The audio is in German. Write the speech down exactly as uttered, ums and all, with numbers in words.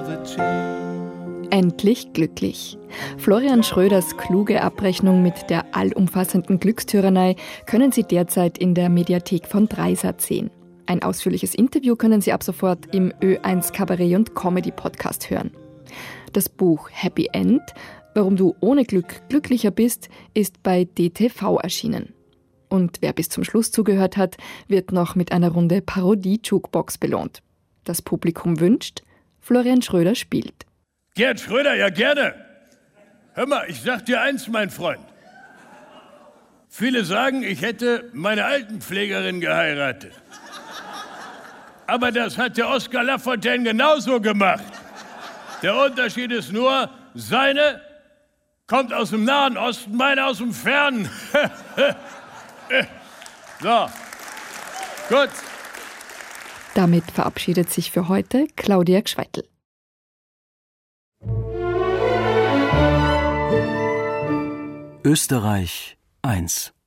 Endlich glücklich. Florian Schröders kluge Abrechnung mit der allumfassenden Glückstyrannei können Sie derzeit in der Mediathek von Dreisat sehen. Ein ausführliches Interview können Sie ab sofort im Ö eins Kabarett und Comedy Podcast hören. Das Buch Happy End, warum du ohne Glück glücklicher bist, ist bei D T V erschienen. Und wer bis zum Schluss zugehört hat, wird noch mit einer Runde Parodie-Jukebox belohnt. Das Publikum wünscht, Florian Schröder spielt. Gerd Schröder, ja gerne. Hör mal, ich sag dir eins, mein Freund. Viele sagen, ich hätte meine Altenpflegerin geheiratet. Aber das hat der Oskar Lafontaine genauso gemacht. Der Unterschied ist nur, seine kommt aus dem Nahen Osten, meine aus dem Fernen. So, gut. Damit verabschiedet sich für heute Claudia Gschweitel. Österreich eins